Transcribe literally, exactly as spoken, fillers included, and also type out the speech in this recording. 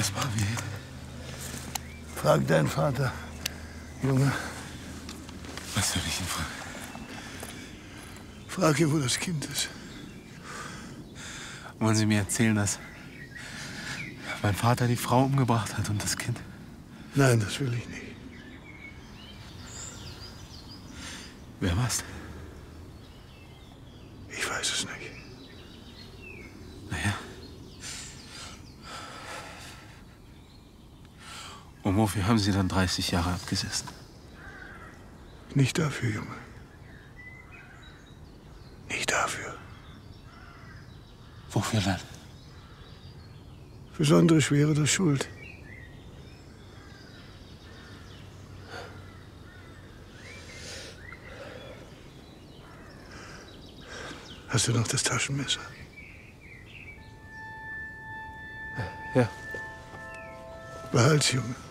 Was machen wir hier? Frag deinen Vater, Junge. Was soll ich ihn fragen? Frag ihn, wo das Kind ist. Wollen Sie mir erzählen, dass mein Vater die Frau umgebracht hat und das Kind? Nein, das will ich nicht. Wer war's? Ich weiß es nicht. Naja. Und wofür haben Sie dann dreißig Jahre abgesessen? Nicht dafür, Junge. Nicht dafür. Wofür dann? Besondere Schwere der Schuld. Hast du noch das Taschenmesser? Ja. Behalt's, Junge.